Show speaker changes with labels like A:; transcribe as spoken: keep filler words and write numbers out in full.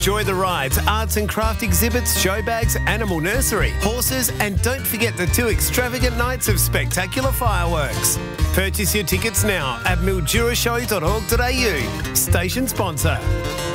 A: Enjoy the rides, arts and craft exhibits, show bags, animal nursery, horses, and don't forget the two extravagant nights of spectacular fireworks. Purchase your tickets now at mildurashow dot org dot a u. Station sponsor.